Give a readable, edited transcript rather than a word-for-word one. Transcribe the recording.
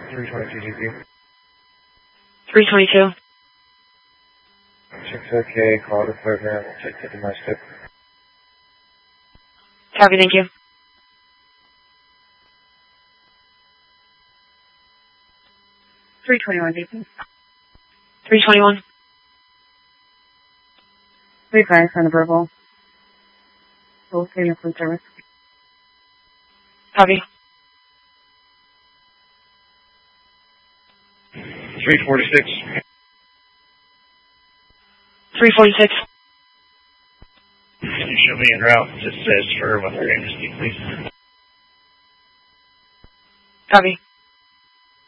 322 GP. 322. Check's okay, call the program, check the domestic. Copy, thank you. GP. 321. Requires on the verbal. Full stadium food service. Copy. 346. 346. Can you show me en route? It says for Weather Amnesty, please. Copy.